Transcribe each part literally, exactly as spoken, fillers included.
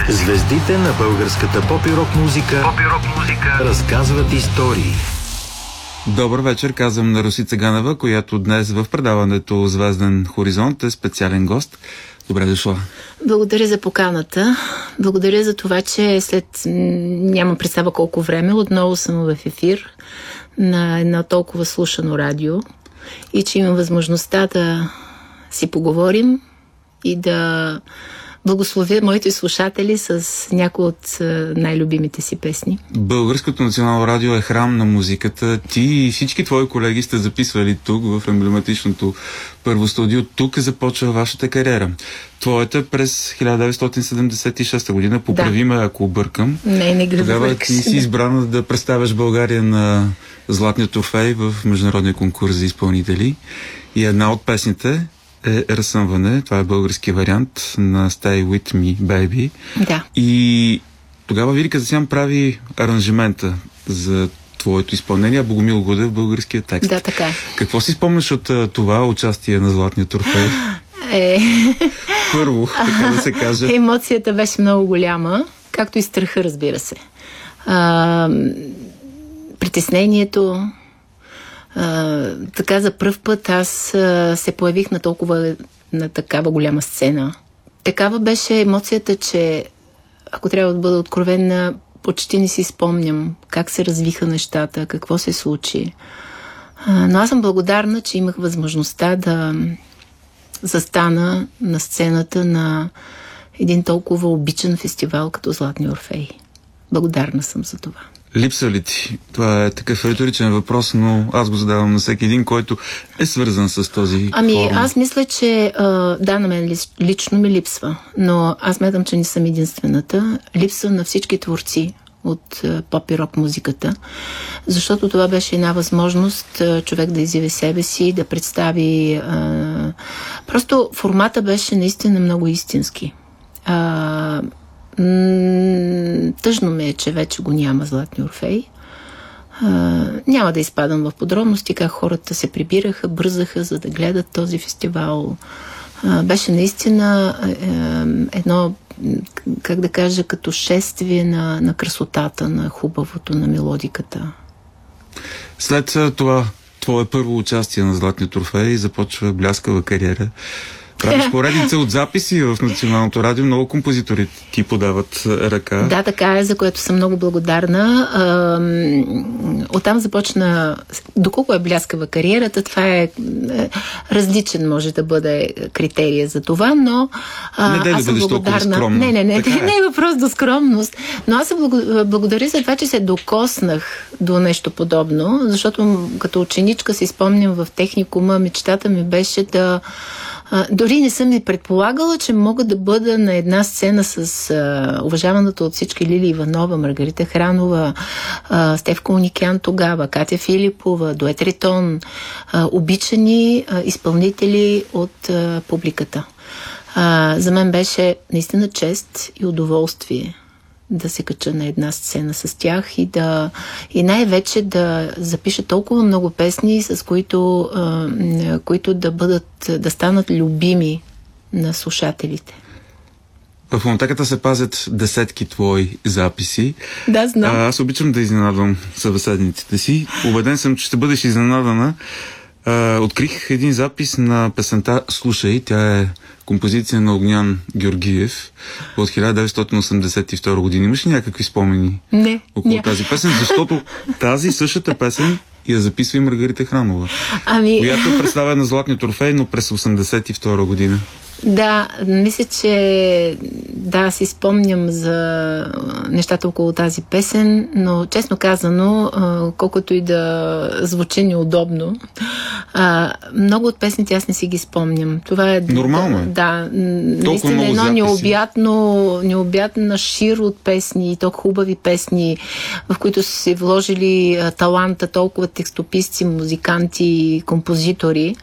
Звездите на българската поп и рок музика, поп и рок музика разказват истории. Добър вечер, казвам на Росица Ганева, която днес в предаването Звезден хоризонт е специален гост. Добре дошла. Благодаря за поканата. Благодаря за това, че след няма представа колко време отново съм в ефир на едно толкова слушано радио и че имам възможността да си поговорим и да благословя моите слушатели с някои от най-любимите си песни. Българското национално радио е храм на музиката. Ти и всички твои колеги сте записвали тук, в емблематичното първо студио. Тук започва вашата кариера. Твоята през хиляда деветстотин седемдесет и шеста година. Поправи ме, да. Ако объркам. Не, не греба. Тогава ти си избрана да представяш България на Златния трофей в международния конкурс за изпълнители. И една от песните е разсъмване. Това е български вариант на Stay With Me, Baby. Да. И тогава Вилика Засян прави аранжимента за твоето изпълнение, а Богомил Гудев българския текст. Да, така. Какво си спомняш от това участие на Златния трофей? Е... Първо, така да се каже. Емоцията беше много голяма, както и страха, разбира се. А, притеснението. Uh, така за пръв път аз uh, се появих на толкова на такава голяма сцена. Такава беше емоцията, че ако трябва да бъда откровенна, почти не си спомням как се развиха нещата, какво се случи. Uh, но аз съм благодарна, че имах възможността да застана на сцената на един толкова обичан фестивал като Златния Орфей. Благодарна съм за това. Липсва ли ти? Това е такъв риторичен въпрос, но аз го задавам на всеки един, който е свързан с този Ами, форум. Аз мисля, че а, да, на мен лично ми липсва, но аз смятам, че не съм единствената. Липсва на всички творци от а, поп и рок музиката, защото това беше една възможност а, човек да изяви себе си, да представи... А, просто формата беше наистина много истински. А, Тъжно ме е, че вече го няма Златния Орфей. А, няма да изпадам в подробности как хората се прибираха, бързаха, за да гледат този фестивал. А, беше наистина е, едно, как да кажа, като шествие на, на красотата, на хубавото, на мелодиката. След това твое първо участие на Златния трофей започва бляскава кариера. Правиш поредица от записи в Националното радио. Много композитори ти подават ръка. Да, така е, за което съм много благодарна. Оттам започна, доколко е бляскава кариерата, това е различен, може да бъде критерия за това, но не дай да аз съм бъдеш благодарна. скромна. Не, не, не, така не, е. не е въпрос до скромност, но аз се благодаря за това, че се докоснах до нещо подобно, защото като ученичка си спомням в техникума, мечтата ми беше да А, дори не съм и предполагала, че мога да бъда на една сцена с а, уважаваната от всички Лили Иванова, Маргарита Хранова, а, Стефка Уникян тогава, Катя Филипова, Дует Ритон, а, обичани а, изпълнители от а, публиката. А, за мен беше наистина чест и удоволствие да се кача на една сцена с тях и да и най-вече да запиша толкова много песни, с които, а, които да бъдат, да станат любими на слушателите. В фонотеката се пазят десетки твои записи. Да, знам. А, аз обичам да изненадвам събеседниците си. Убеден съм, че ще бъдеш изненадана. А, открих един запис на песента "Слушай". Тя е композиция на Огнян Георгиев от хиляда деветстотин осемдесет и втора година. Имаш ли някакви спомени не, около не. тази песен? Защото тази същата песен я записва и Маргарита Хранова, ами... която е представена на Златния трофей, но през осемдесет и втора година. Да, мисля, че да, си спомням за нещата около тази песен, но честно казано, колкото и да звучи неудобно, много от песните аз не си ги спомням. Това е... Нормално е. Да, наистина едно необятно, необятна шир от песни, толкова хубави песни, в които са си вложили таланта толкова текстописци, музиканти, композитори.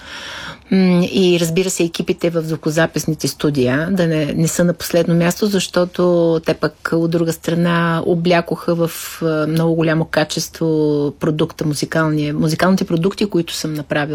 И разбира се, екипите в звукозаписните студия да не, не са на последно място, защото те пък от друга страна облякоха в много голямо качество продукта, музикалния, музикалните продукти, които съм направила.